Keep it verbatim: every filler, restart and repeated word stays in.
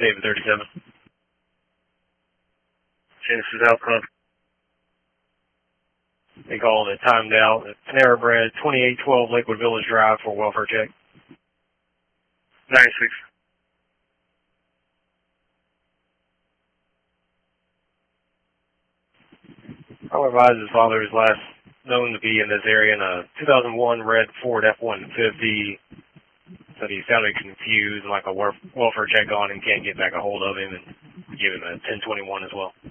David thirty-seven. Genesis outcome. They called it timed out. Panera Bread, twenty-eight twelve Lakewood Village Drive for welfare check. nine six. I'll advise his father is last known to be in this area in a two thousand one red Ford F one fifty. Said he sounded confused, like a welfare check on and can't get back a hold of him, and give him a ten twenty-one as well.